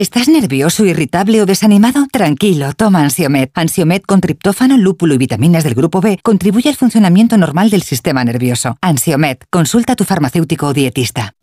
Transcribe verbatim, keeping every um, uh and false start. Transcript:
¿Estás nervioso, irritable o desanimado? Tranquilo, toma Ansiomed. Ansiomed con triptófano, lúpulo y vitaminas del grupo B contribuye al funcionamiento normal del sistema nervioso. Ansiomed, consulta a tu farmacéutico o dietista.